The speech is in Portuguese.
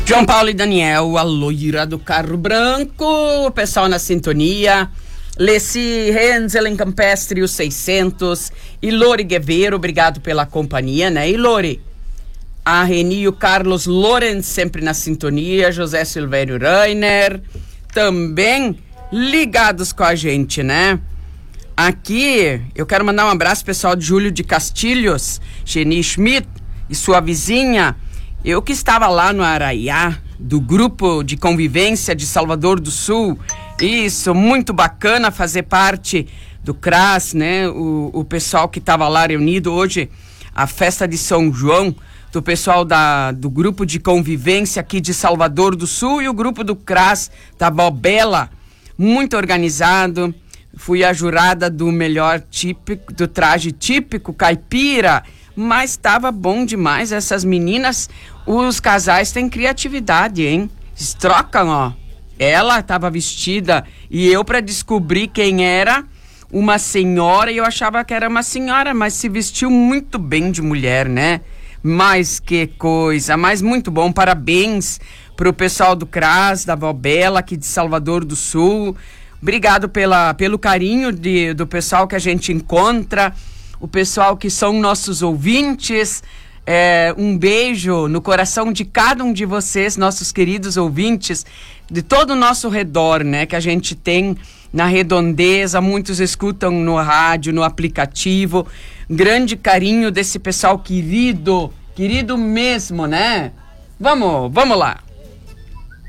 João Paulo e Daniel, a loira do carro branco, o pessoal na sintonia. Leci Renzel em Campestre, os 600. E Lori Guevero, obrigado pela companhia, né? E Lori, a Reni e o Carlos Lorenz sempre na sintonia. José Silvério Rainer, também ligados com a gente, né? Aqui, eu quero mandar um abraço pessoal de Júlio de Castilhos, Geni Schmidt e sua vizinha. Eu que estava lá no Araiá, do grupo de convivência de Salvador do Sul. Isso, muito bacana fazer parte do CRAS, né? O pessoal que estava lá reunido hoje, a festa de São João, do pessoal do grupo de convivência aqui de Salvador do Sul e o grupo do CRAS da Bobela, muito organizado. Fui a jurada do melhor típico, do traje típico caipira, mas estava bom demais. Essas meninas, os casais têm criatividade, hein? Eles trocam, ó. Ela estava vestida e eu, para descobrir quem era, uma senhora, e eu achava que era uma senhora, mas se vestiu muito bem de mulher, né? Mas que coisa, mas muito bom. Parabéns pro pessoal do CRAS, da Bobela, aqui de Salvador do Sul. Obrigado pelo carinho do pessoal que a gente encontra, o pessoal que são nossos ouvintes. Um beijo no coração de cada um de vocês, nossos queridos ouvintes, de todo o nosso redor, né? Que a gente tem na redondeza, muitos escutam no rádio, no aplicativo. Grande carinho desse pessoal querido mesmo, né? Vamos lá.